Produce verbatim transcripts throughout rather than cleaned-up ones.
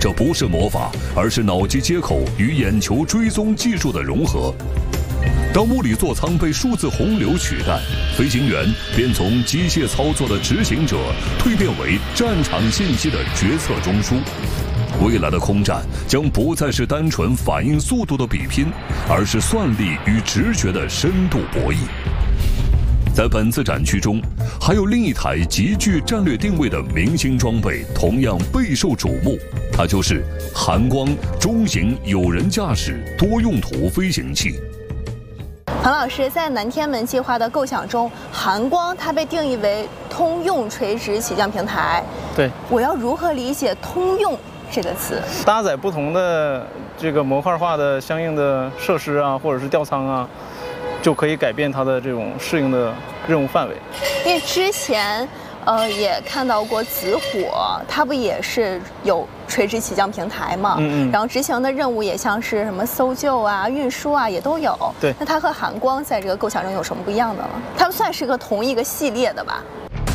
这不是魔法，而是脑机接口与眼球追踪技术的融合。当物理座舱被数字洪流取代，飞行员便从机械操作的执行者蜕变为战场信息的决策中枢。未来的空战将不再是单纯反应速度的比拼，而是算力与直觉的深度博弈。在本次展区中，还有另一台极具战略定位的明星装备，同样备受瞩目。它就是寒光中型有人驾驶多用途飞行器。 彭老师，在南天门计划的构想中，寒光它被定义为通用垂直起降平台。 对， 我要如何理解“通用”这个词？ 搭载不同的这个模块化的相应的设施啊，或者是吊舱啊，就可以改变它的这种适应的任务范围。 因为之前，呃，也看到过紫火，它不也是有垂直起降平台嘛？ 嗯嗯。 然后执行的任务也像是什么搜救啊、运输啊，也都有。 对。 那它和寒光在这个构想中有什么不一样的吗？它们算是个同一个系列的吧？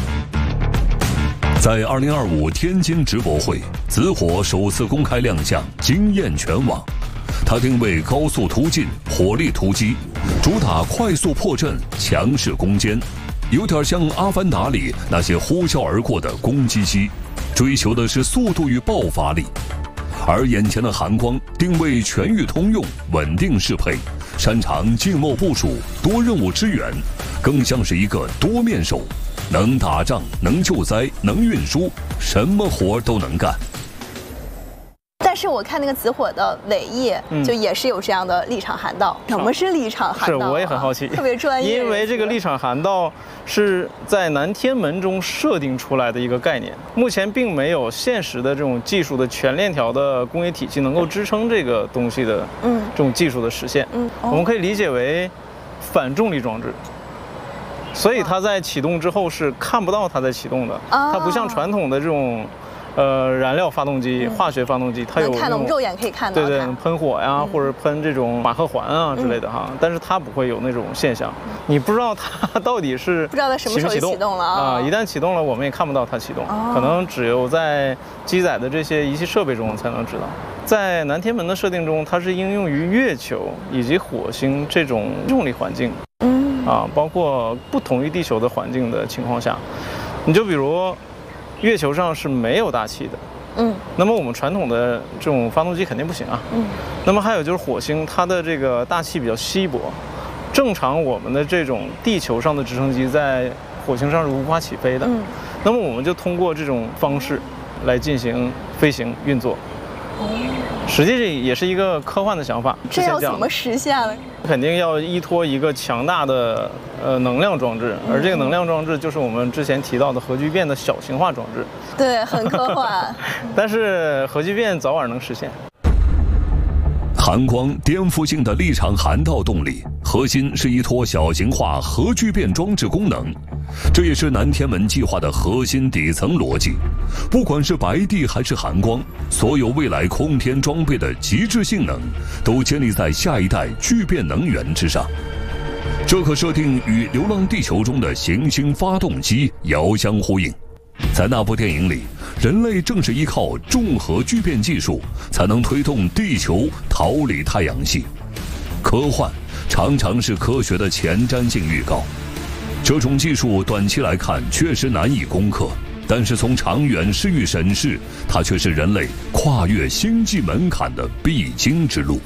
在二零二五天津直博会，紫火首次公开亮相，惊艳全网。它定位高速突进、火力突击，主打快速破阵、强势攻坚，有点像《阿凡达》里那些呼啸而过的攻击机，追求的是速度与爆发力。而眼前的寒光定位全域通用、稳定适配，擅长静默部署、多任务支援，更像是一个多面手，能打仗、能救灾、能运输，什么活都能干。 但是我看那个紫火的尾页， 嗯、 就也是有这样的立场涵道。什么是立场涵道、啊？ 是，我也很好奇， 特别专业。 因为这个立场涵道是在南天门中设定出来的一个概念，目前并没有现实的这种技术的全链条的工业体系能够支撑这个东西的，嗯，这种技术的实现。嗯，哦、我们可以理解为反重力装置。所以它在启动之后是看不到它在启动的，哦、它不像传统的这种。呃，燃料发动机、化学发动机，它有看到我们肉眼可以看到， 对对，喷火呀，或者喷这种马赫环啊之类的哈，但是它不会有那种现象，你不知道它到底是不知道它什么时候启动了啊，一旦启动了，我们也看不到它启动，可能只有在机载的这些仪器设备中才能知道。在南天门的设定中，它是应用于月球以及火星这种重力环境，嗯啊，包括不同于地球的环境的情况下，你就比如。月球上是没有大气的，嗯，那么我们传统的这种发动机肯定不行啊，嗯，那么还有就是火星，它的这个大气比较稀薄，正常我们的这种地球上的直升机在火星上是无法起飞的，嗯，那么我们就通过这种方式来进行飞行运作，哦，实际这也是一个科幻的想法， 这要怎么实现呢？ 肯定要依托一个强大的呃能量装置，而这个能量装置就是我们之前提到的核聚变的小型化装置。 对，很科幻。 但是核聚变早晚能实现。 寒光颠覆性的立场涵道动力，核心是依托小型化核聚变装置功能，这也是南天门计划的核心底层逻辑。不管是白帝还是寒光，所有未来空天装备的极致性能，都建立在下一代聚变能源之上。这可设定与《流浪地球》中的行星发动机遥相呼应。在那部电影里，人类正是依靠重核聚变技术，才能推动地球逃离太阳系。科幻常常是科学的前瞻性预告，这种技术短期来看确实难以攻克，但是从长远视域审视，它却是人类跨越星际门槛的必经之路。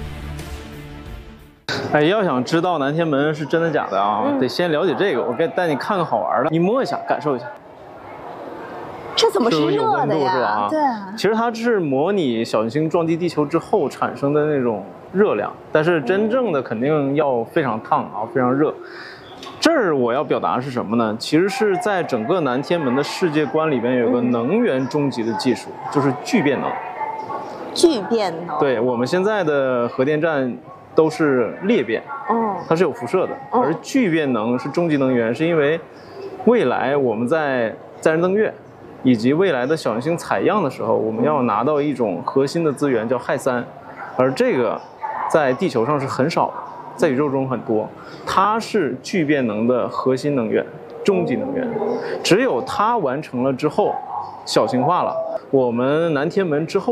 哎，要想知道南天门是真的假的啊，嗯、得先了解这个。我给带你看个好玩的，你摸一下，感受一下。 这怎么是热的呀？ 啊、 对啊， 其实它是模拟小行星撞击地球之后产生的那种热量，但是真正的肯定要非常烫啊，非常热。这儿我要表达的是什么呢？其实是在整个南天门的世界观里边有个能源终极的技术，嗯、就是聚变能。 聚变能。 对，我们现在的核电站都是裂变，哦，它是有辐射的，哦、而聚变能是终极能源，是因为未来我们在载人登月。以及未来的小行星采样的时候，我们要拿到一种核心的资源叫氦三，而这个在地球上是很少的，在宇宙中很多，它是聚变能的核心能源，终极能源。只有它完成了之后，小型化了，我们南天门之后